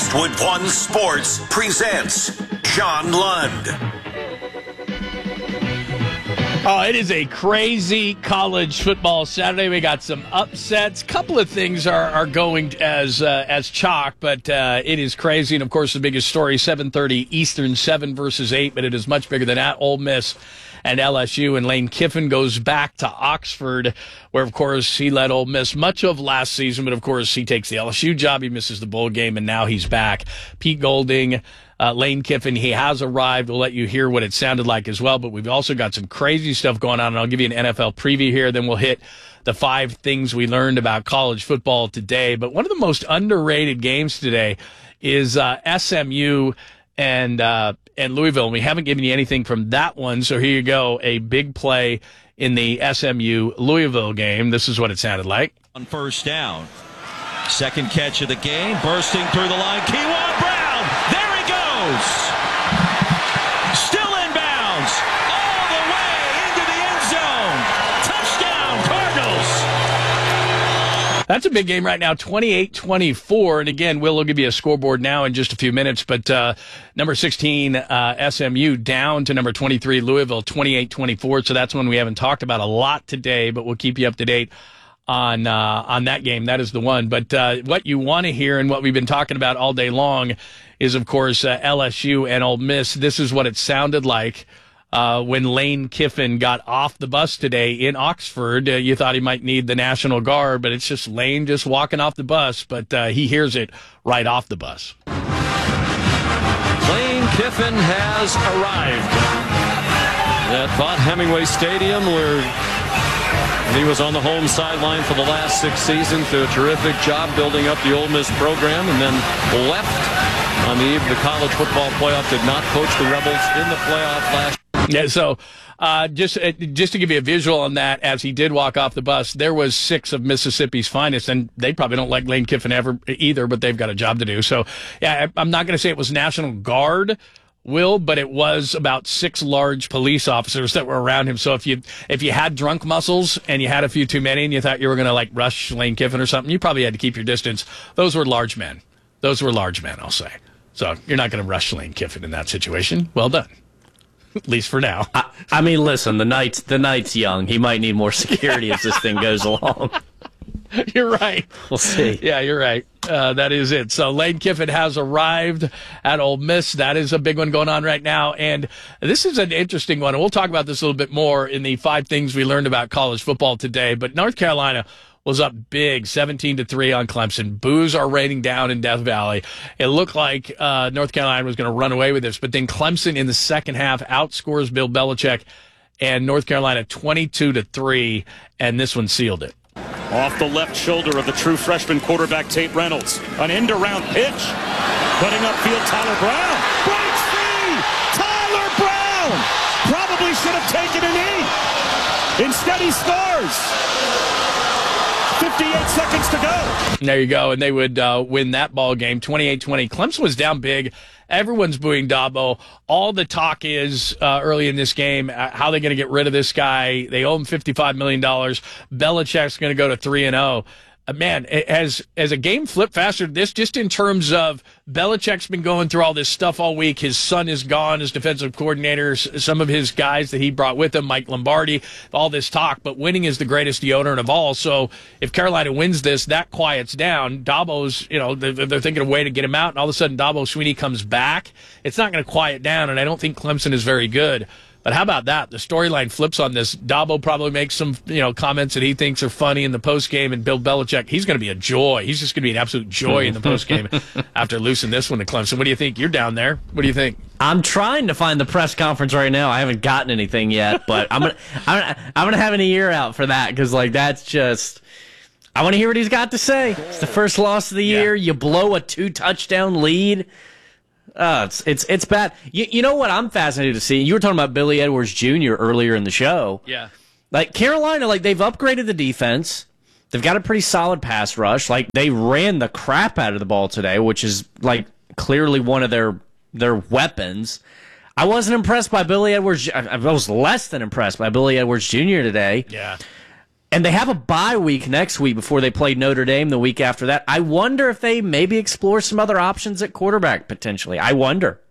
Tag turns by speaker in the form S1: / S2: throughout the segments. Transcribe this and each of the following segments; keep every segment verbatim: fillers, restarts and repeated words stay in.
S1: Westwood One Sports presents John Lund.
S2: Oh, it is a crazy college football Saturday. We got some upsets. A couple of things are, are going as uh, as chalk, but uh, it is crazy. And, of course, the biggest story, seven thirty Eastern, seven versus eight, but it is much bigger than that. Ole Miss and L S U, and Lane Kiffin goes back to Oxford, where, of course, he led Ole Miss much of last season, but, of course, he takes the L S U job. He misses the bowl game, and now he's back. Pete Golding, uh, Lane Kiffin, he has arrived. We'll let you hear what it sounded like as well, but we've also got some crazy stuff going on, and I'll give you an N F L preview here. Then we'll hit the five things we learned about college football today. But one of the most underrated games today is uh, S M U and uh, and Louisville. And we haven't given you anything from that one, so here you go. A big play in the S M U Louisville game. This is what it sounded like.
S3: On first down. Second catch of the game. Bursting through the line. Kewan Brown. There he goes. Still inbounds. All the way into the end zone. Touchdown, Cardinals.
S2: That's a big game right now, twenty-eight twenty-four. And again, Will will give you a scoreboard now in just a few minutes. But uh, number sixteen, uh, S M U, down to number twenty-three, Louisville, twenty-eight twenty-four. So that's one we haven't talked about a lot today, but we'll keep you up to date on uh, on that game. That is the one. But uh, what you want to hear and what we've been talking about all day long is, of course, uh, L S U and Ole Miss. This is what it sounded like uh, when Lane Kiffin got off the bus today in Oxford. Uh, you thought he might need the National Guard, but it's just Lane just walking off the bus. But uh, he hears it right off the bus.
S4: Lane Kiffin has arrived at Vaught Hemingway Stadium, where he was on the home sideline for the last six seasons, did a terrific job building up the Ole Miss program, and then left on the eve of the college football playoff, did not coach the Rebels in the playoff last year.
S2: Yeah, so uh, just uh, just to give you a visual on that, as he did walk off the bus, there was six of Mississippi's finest, and they probably don't like Lane Kiffin ever either, but they've got a job to do. So, yeah, I, I'm not going to say it was National Guard, Will, but it was about six large police officers that were around him. So if you if you had drunk muscles and you had a few too many and you thought you were going to like rush Lane Kiffin or something, you probably had to keep your distance. Those were large men. Those were large men, I'll say. So you're not going to rush Lane Kiffin in that situation. Well done. At least for now.
S5: I, I mean, listen, the night's the night's young. He might need more security as this thing goes along.
S2: You're right.
S5: We'll see.
S2: Yeah, you're right. Uh, that is it. So Lane Kiffin has arrived at Ole Miss. That is a big one going on right now. And this is an interesting one. And we'll talk about this a little bit more in the five things we learned about college football today. But North Carolina was up big, seventeen to three on Clemson. Boos are raining down in Death Valley. It looked like uh, North Carolina was going to run away with this. But then Clemson in the second half outscores Bill Belichick and North Carolina twenty-two to three. And this one sealed it.
S6: Off the left shoulder of the true freshman quarterback, Tate Reynolds. An end-around pitch. Putting upfield, Tyler Brown. Breaks free! Tyler Brown! Probably should have taken a knee. Instead, he scores. fifty-eight seconds to go.
S2: There you go. And they would uh, win that ball game, twenty-eight twenty. Clemson was down big. Everyone's booing Dabo. All the talk is uh, early in this game, uh, how they're going to get rid of this guy. They owe him fifty-five million dollars. Belichick's going to go to three and oh. Uh, man, as, as a game flipped faster than this, just in terms of Belichick's been going through all this stuff all week. His son is gone as defensive coordinator. Some of his guys that he brought with him, Mike Lombardi, all this talk. But winning is the greatest deodorant of all. So if Carolina wins this, that quiets down. Dabo's, you know, they're, they're thinking of a way to get him out. And all of a sudden, Dabo Swinney comes back. It's not going to quiet down. And I don't think Clemson is very good. But how about that? The storyline flips on this. Dabo probably makes some, you know, comments that he thinks are funny in the postgame, and Bill Belichick, he's going to be a joy. He's just going to be an absolute joy in the postgame after losing this one to Clemson. What do you think? You're down there. What do you think?
S5: I'm trying to find the press conference right now. I haven't gotten anything yet, but I'm gonna I'm gonna, I'm gonna have an ear out for that, because like that's just. I want to hear what he's got to say. It's the first loss of the year. Yeah. You blow a two touchdown lead. Uh, it's it's it's bad. You, you know what I'm fascinated to see? You were talking about Billy Edwards Junior earlier in the show.
S2: Yeah.
S5: Like Carolina, like they've upgraded the defense. They've got a pretty solid pass rush. Like they ran the crap out of the ball today, which is like clearly one of their their weapons. I wasn't impressed by Billy Edwards. I was less than impressed by Billy Edwards Junior today.
S2: Yeah.
S5: And they have a bye week next week before they play Notre Dame the week after that. I wonder if they maybe explore some other options at quarterback potentially. I wonder.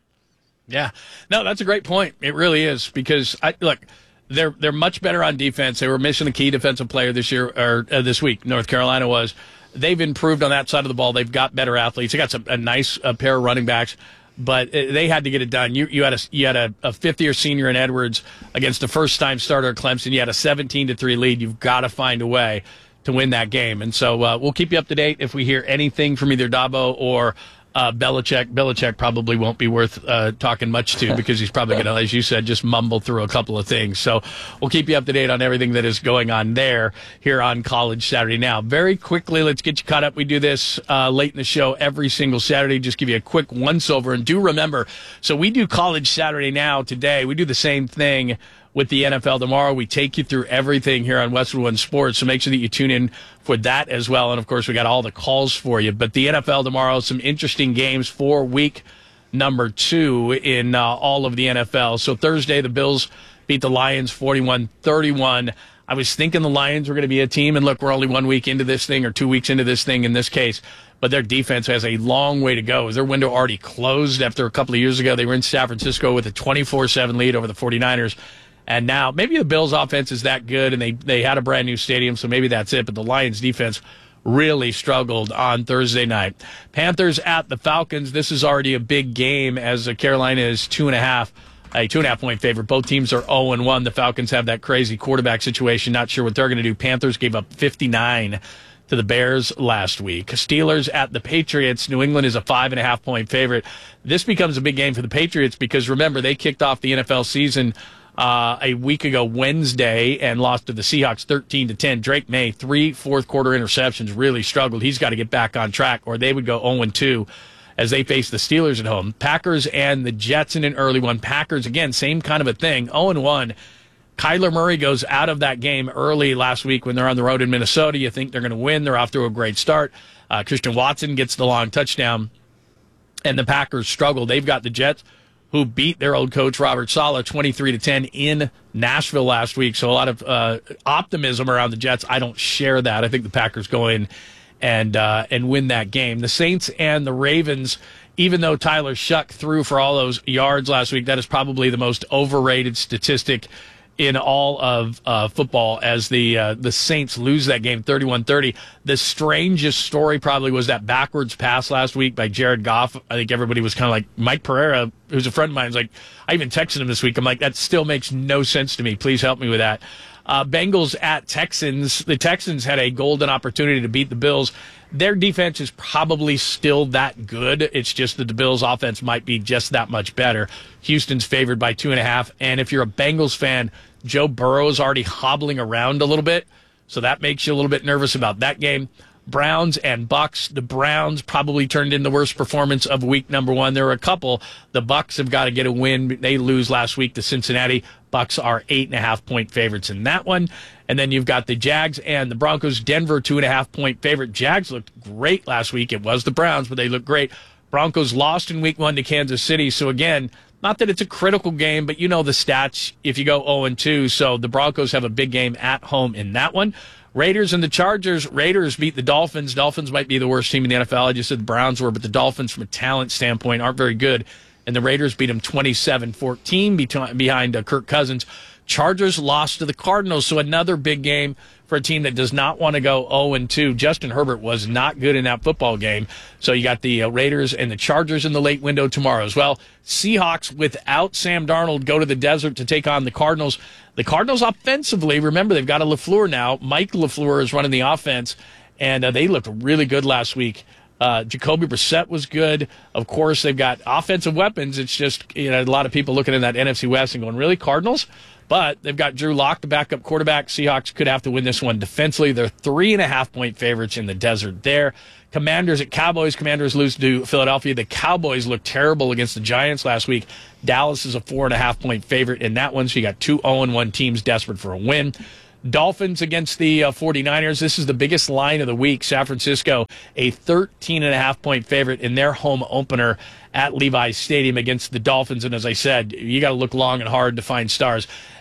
S2: Yeah. No, that's a great point. It really is because, I look, they're they're much better on defense. They were missing a key defensive player this year or uh, this week. North Carolina was. They've improved on that side of the ball. They've got better athletes. They got some, a nice uh, pair of running backs. But they had to get it done. You you had a you had a, a fifth year senior in Edwards against a first time starter at Clemson. You had a seventeen to three lead. You've got to find a way to win that game. And so uh, we'll keep you up to date if we hear anything from either Dabo or uh, Belichick. Belichick probably won't be worth uh, talking much to because he's probably going to, as you said, just mumble through a couple of things. So we'll keep you up to date on everything that is going on there here on College Saturday Now. Very quickly, let's get you caught up. We do this uh, late in the show every single Saturday. Just give you a quick once-over. And do remember, so we do College Saturday Now today. We do the same thing with the N F L tomorrow. We take you through everything here on Westwood One Sports, so make sure that you tune in for that as well. And, of course, we got all the calls for you. But the N F L tomorrow, some interesting games for week number two in uh, all of the N F L. So Thursday, the Bills beat the Lions forty-one thirty-one. I was thinking the Lions were going to be a team, and look, we're only one week into this thing or two weeks into this thing in this case. But their defense has a long way to go. Their window already closed after a couple of years ago. They were in San Francisco with a twenty-four seven lead over the forty-niners. And now maybe the Bills' offense is that good, and they, they had a brand-new stadium, so maybe that's it. But the Lions' defense really struggled on Thursday night. Panthers at the Falcons. This is already a big game as Carolina is two and a half, a two-and-a-half point favorite. Both teams are oh and one. The Falcons have that crazy quarterback situation. Not sure what they're going to do. Panthers gave up fifty-nine to the Bears last week. Steelers at the Patriots. New England is a five-and-a-half point favorite. This becomes a big game for the Patriots because, remember, they kicked off the N F L season Uh, a week ago Wednesday and lost to the Seahawks thirteen to ten. Drake May, three fourth quarter interceptions, really struggled. He's got to get back on track or they would go oh and two as they face the Steelers at home. Packers and the Jets in an early one. Packers, again, same kind of a thing, oh and one. Kyler Murray goes out of that game early last week when they're on the road in Minnesota. You think they're going to win. They're off to a great start. Uh, Christian Watson gets the long touchdown, and the Packers struggle. They've got the Jets, who beat their old coach, Robert Saleh, twenty-three to ten in Nashville last week. So a lot of uh, optimism around the Jets. I don't share that. I think the Packers go in and uh, and win that game. The Saints and the Ravens, even though Tyler Shuck threw for all those yards last week, that is probably the most overrated statistic in all of uh, football as the uh, the Saints lose that game thirty-one thirty. The strangest story probably was that backwards pass last week by Jared Goff. I think everybody was kind of like, Mike Pereira, who's a friend of mine, is like, I even texted him this week. I'm like, that still makes no sense to me. Please help me with that. Uh, Bengals at Texans. The Texans had a golden opportunity to beat the Bills. Their defense is probably still that good. It's just that the Bills' offense might be just that much better. Houston's favored by two and a half. And if you're a Bengals fan, Joe Burrow is already hobbling around a little bit, so that makes you a little bit nervous about that game. Browns and Bucks. The Browns probably turned in the worst performance of week number one. There are a couple. The Bucks have got to get a win. They lose last week to Cincinnati. Bucks are eight and a half point favorites in that one. And then you've got the Jags and the Broncos. Denver, two and a half point favorite. Jags looked great last week. It was the Browns, but they looked great. Broncos lost in week one to Kansas City. So again, not that it's a critical game, but you know the stats if you go oh and two. So the Broncos have a big game at home in that one. Raiders and the Chargers. Raiders beat the Dolphins. Dolphins might be the worst team in the N F L. I just said the Browns were, but the Dolphins from a talent standpoint aren't very good. And the Raiders beat them twenty-seven fourteen behind uh, Kirk Cousins. Chargers lost to the Cardinals, so another big game for a team that does not want to go oh and two. Justin Herbert was not good in that football game. So you got the uh, Raiders and the Chargers in the late window tomorrow as well. Seahawks without Sam Darnold go to the desert to take on the Cardinals. The Cardinals offensively, remember, they've got a LaFleur now. Mike LaFleur is running the offense, and uh, they looked really good last week. Uh, Jacoby Brissett was good. Of course, they've got offensive weapons. It's just, you know, a lot of people looking in that N F C West and going, really, Cardinals? But they've got Drew Lock, the backup quarterback. Seahawks could have to win this one defensively. They're three and a half point favorites in the desert there. Commanders at Cowboys. Commanders lose to Philadelphia. The Cowboys looked terrible against the Giants last week. Dallas is a four and a half point favorite in that one. So you got two oh and one teams desperate for a win. Dolphins against the uh, forty-niners. This is the biggest line of the week. San Francisco, a thirteen and a half point favorite in their home opener at Levi's Stadium against the Dolphins. And as I said, you got to look long and hard to find stars.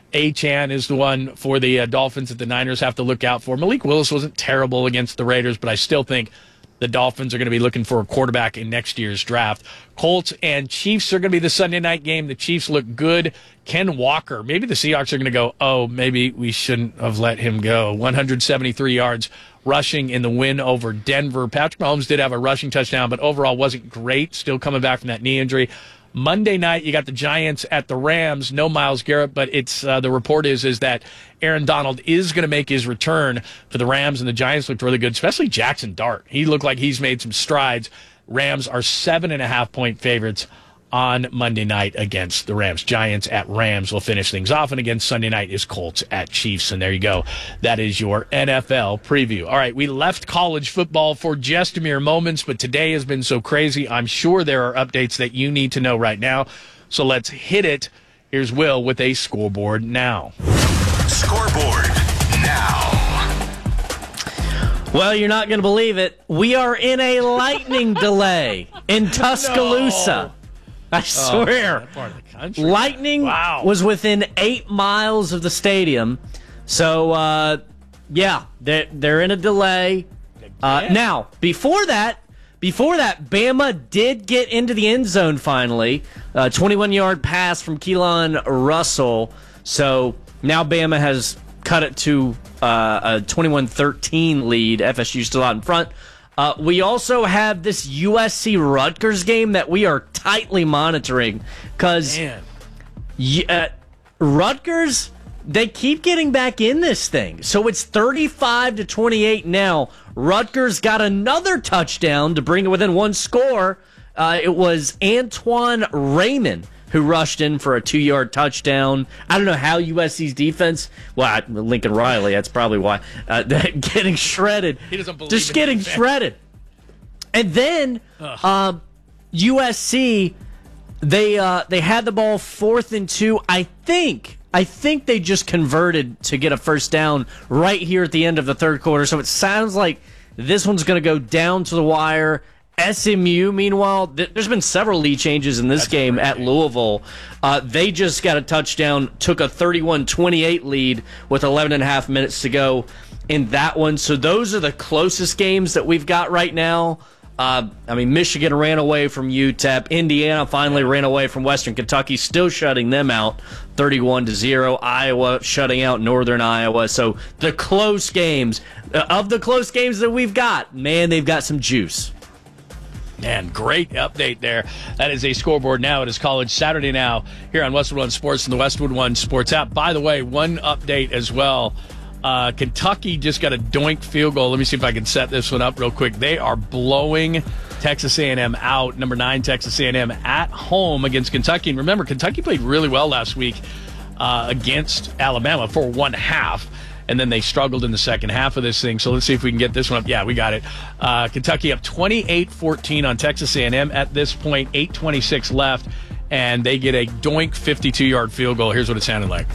S2: Achane is the one for the uh, Dolphins that the Niners have to look out for. Malik Willis wasn't terrible against the Raiders, but I still think the Dolphins are going to be looking for a quarterback in next year's draft. Colts and Chiefs are going to be the Sunday night game. The Chiefs look good. Ken Walker, maybe the Seahawks are going to go, oh, maybe we shouldn't have let him go. one hundred seventy-three yards rushing in the win over Denver. Patrick Mahomes did have a rushing touchdown, but overall wasn't great. Still coming back from that knee injury. Monday night, you got the Giants at the Rams. No Myles Garrett, but it's uh, the report is is that Aaron Donald is going to make his return for the Rams, and the Giants looked really good, especially Jackson Dart. He looked like he's made some strides. Rams are seven and a half point favorites on Monday night against the Rams. Giants at Rams will finish things off, and again, Sunday night is Colts at Chiefs, and there you go. That is your N F L preview. All right, we left college football for just a mere moments, but today has been so crazy. I'm sure there are updates that you need to know right now, so let's hit it. Here's Will with a scoreboard now.
S1: Scoreboard now.
S5: Well, you're not going to believe it. We are in a lightning delay in Tuscaloosa.
S2: No.
S5: I swear.
S2: Oh, that part of the country.
S5: Lightning
S2: Wow.
S5: was within eight miles of the stadium. So, uh, yeah, they're, they're in a delay. Uh, now, before that, before that, Bama did get into the end zone finally. Uh, twenty-one-yard pass from Keelan Russell. So now Bama has cut it to uh, a twenty-one thirteen lead. F S U still out in front. Uh, we also have this U S C Rutgers game that we are tightly monitoring because uh, Rutgers, they keep getting back in this thing. So it's thirty-five to twenty-eight now. Rutgers got another touchdown to bring it within one score. Uh, it was Antoine Raymond who rushed in for a two-yard touchdown. I don't know how U S C's defense, well, Lincoln Riley, that's probably why, uh, getting shredded.
S2: He doesn't believe
S5: Just
S2: in
S5: getting
S2: defense.
S5: shredded. And then um, U S C, they uh, they had the ball fourth and two. I think, I think they just converted to get a first down right here at the end of the third quarter. So it sounds like this one's going to go down to the wire. S M U, meanwhile, th- there's been several lead changes in this That's game at game. Louisville. Uh, they just got a touchdown, took a thirty-one twenty-eight lead with eleven and a half minutes to go in that one. So those are the closest games that we've got right now. Uh, I mean, Michigan ran away from U T E P. Indiana finally ran away from Western Kentucky, still shutting them out thirty-one to zero. Iowa shutting out Northern Iowa. So the close games, uh, of the close games that we've got, man, they've got some juice.
S2: Man, great update there. That is a scoreboard now. It is College Saturday now here on Westwood One Sports and the Westwood One Sports app. By the way, one update as well. Uh, Kentucky just got a doink field goal. Let me see if I can set this one up real quick. They are blowing Texas A and M out. Number nine, Texas A and M at home against Kentucky. And remember, Kentucky played really well last week uh, against Alabama for one half. And then they struggled in the second half of this thing. So let's see if we can get this one up. Yeah, we got it. Uh, Kentucky up twenty-eight fourteen on Texas A and M at this point, eight twenty-six left. And they get a doink fifty-two-yard field goal. Here's what it sounded like.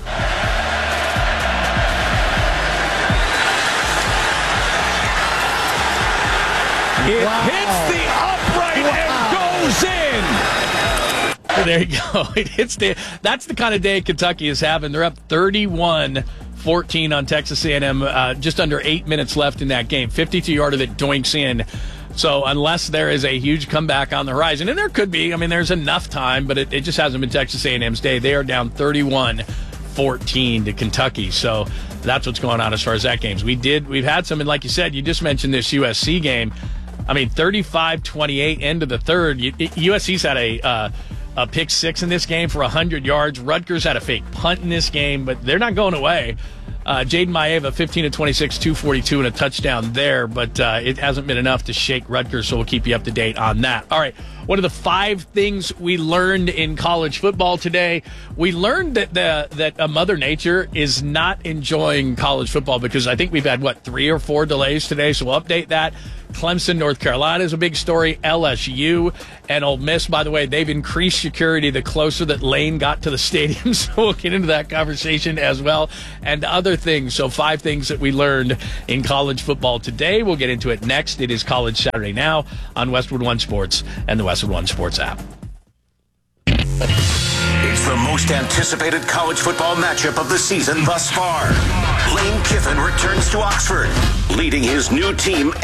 S3: It wow. hits the upright wow. and goes in.
S2: There you go. It hits the. That's the kind of day Kentucky is having. They're up thirty-one fourteen on Texas A and M. Uh, just under eight minutes left in that game. fifty-two-yarder that doinks in. So unless there is a huge comeback on the horizon, and there could be, I mean, there's enough time, but it, it just hasn't been Texas A and M's day. They are down thirty-one fourteen to Kentucky. So that's what's going on as far as that games. We did. We've had some, and like you said, you just mentioned this U S C game. I mean, thirty-five twenty-eight end of the third. U S C's had a uh, a pick six in this game for one hundred yards. Rutgers had a fake punt in this game, but they're not going away. Uh, Jaden Maeva, fifteen to twenty-six, two forty-two, and a touchdown there, but uh, it hasn't been enough to shake Rutgers, so we'll keep you up to date on that. All right, what are the five things we learned in college football today? We learned that the that uh, Mother Nature is not enjoying college football because I think we've had, what, three or four delays today, so we'll update that. Clemson, North Carolina is a big story. L S U and Ole Miss, by the way, they've increased security the closer that Lane got to the stadium, so we'll get into that conversation as well, and other things. So five things that we learned in college football today. We'll get into it next. It is College Saturday now on Westwood One Sports and the Westwood One Sports app.
S1: It's The most anticipated college football matchup of the season thus far. Lane Kiffin returns to Oxford, leading his new team